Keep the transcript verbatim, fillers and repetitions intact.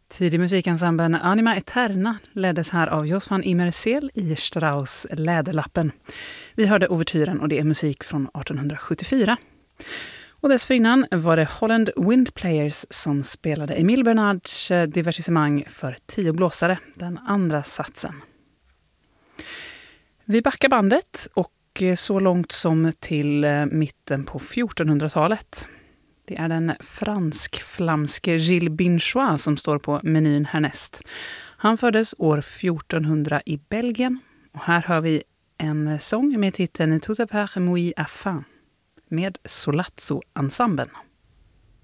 Tidig musikensemblen Anima Eterna leddes här av Johann Immersel i Strauss Läderlappen. Vi hörde ouvertyren och det är musik från arton sjuttiofyra. Och dessförinnan var det Holland Wind Players som spelade Emil Bernards divertissement för tio blåsare, den andra satsen. Vi backar bandet och så långt som till mitten på fjortonhundratalet. Det är den fransk-flamske Gilles Binchois som står på menyn härnäst. Han föddes år fjortonhundra i Belgien och här hör vi en sång med titeln Tout à part mouille à fin med Solazzo-ensemblen.